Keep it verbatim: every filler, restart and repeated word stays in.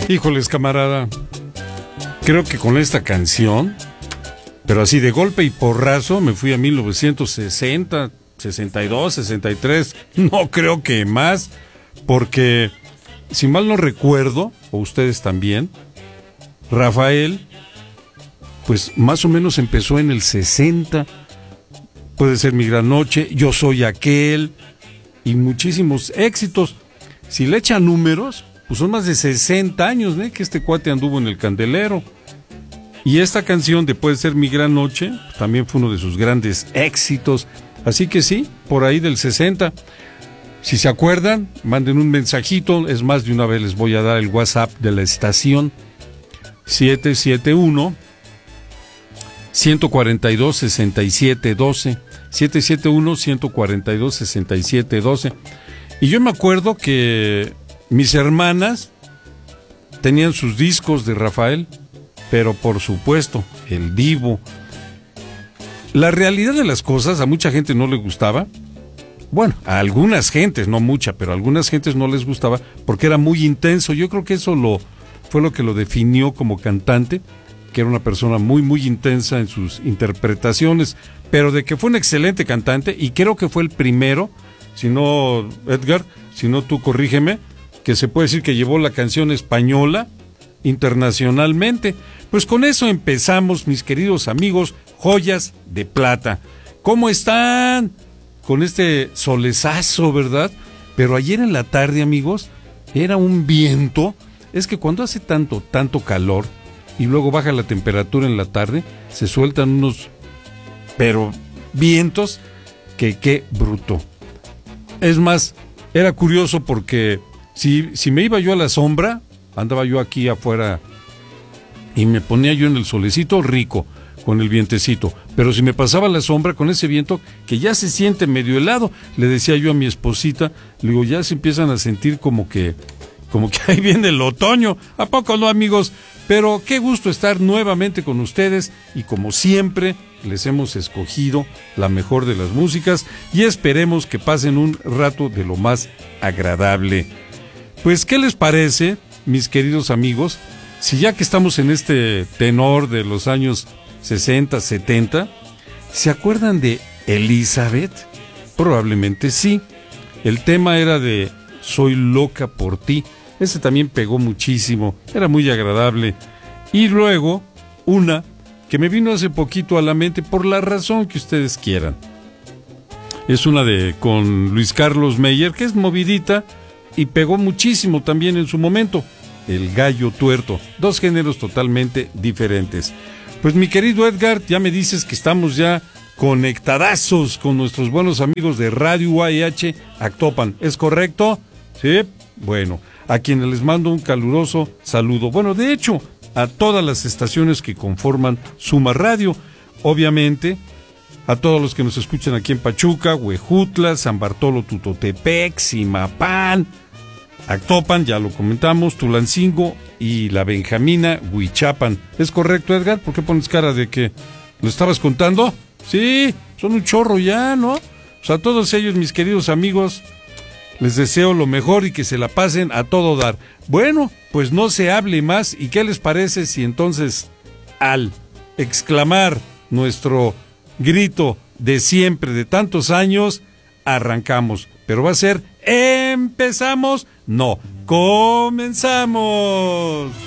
Híjoles, camarada, creo que con esta canción, pero así de golpe y porrazo, me fui a mil novecientos sesenta, sesenta y dos, sesenta y tres, no creo que más, porque si mal no recuerdo, o ustedes también, Rafael, pues más o menos empezó en el sesenta, Puede ser Mi Gran Noche, Yo Soy Aquel, y muchísimos éxitos. Si le echan números, pues son más de sesenta años, ¿eh? Que este cuate anduvo en el candelero. Y esta canción de Puede Ser Mi Gran Noche, pues también fue uno de sus grandes éxitos. Así que sí, por ahí del sesenta. Si se acuerdan, manden un mensajito. Es más, de una vez les voy a dar el WhatsApp de la estación. siete siete uno, uno cuatro dos, seis siete uno dos. siete siete uno, uno cuatro dos, seis siete uno dos. Y yo me acuerdo que mis hermanas tenían sus discos de Rafael, pero por supuesto, el Divo. La realidad de las cosas, a mucha gente no le gustaba. Bueno, a algunas gentes, no mucha, pero a algunas gentes no les gustaba porque era muy intenso. Yo creo que eso lo fue lo que lo definió como cantante, que era una persona muy, muy intensa en sus interpretaciones, pero de que fue un excelente cantante, y creo que fue el primero, si no, Edgar, si no tú corrígeme, que se puede decir que llevó la canción española internacionalmente. Pues con eso empezamos, mis queridos amigos, Joyas de Plata. ¿Cómo están? Con este solezazo, ¿verdad? Pero ayer en la tarde, amigos, era un viento. Es que cuando hace tanto, tanto calor y luego baja la temperatura en la tarde, se sueltan unos, pero vientos, que qué bruto. Es más, era curioso porque si, si me iba yo a la sombra, andaba yo aquí afuera y me ponía yo en el solecito rico, con el vientecito, pero si me pasaba la sombra con ese viento que ya se siente medio helado, le decía yo a mi esposita, le digo, ya se empiezan a sentir como que, como que ahí viene el otoño. ¿A poco no, amigos? Pero qué gusto estar nuevamente con ustedes, y como siempre les hemos escogido la mejor de las músicas y esperemos que pasen un rato de lo más agradable. Pues, ¿qué les parece, mis queridos amigos, si ya que estamos en este tenor de los años sesenta, setenta, ¿se acuerdan de Elizabeth? Probablemente sí. El tema era de Soy loca por ti. Ese también pegó muchísimo, era muy agradable. Y luego, una que me vino hace poquito a la mente, por la razón que ustedes quieran. Es una de con Luis Carlos Meyer, que es movidita y pegó muchísimo también en su momento. El Gallo Tuerto, dos géneros totalmente diferentes. Pues mi querido Edgar, ya me dices que estamos ya conectadazos con nuestros buenos amigos de Radio U A H Actopan, ¿es correcto? Sí, bueno, a quienes les mando un caluroso saludo. Bueno, de hecho, a todas las estaciones que conforman Suma Radio, obviamente, a todos los que nos escuchan aquí en Pachuca, Huejutla, San Bartolo Tutotepec, Zimapán, Actopan, ya lo comentamos, Tulancingo y la Benjamina Huichapan. ¿Es correcto, Edgar? ¿Por qué pones cara de que lo estabas contando? Sí, son un chorro ya, ¿no? O sea, a todos ellos, mis queridos amigos, les deseo lo mejor y que se la pasen a todo dar. Bueno, pues no se hable más, y ¿qué les parece si entonces, al exclamar nuestro grito de siempre, de tantos años, arrancamos? Pero va a ser, ¿empezamos? No, comenzamos.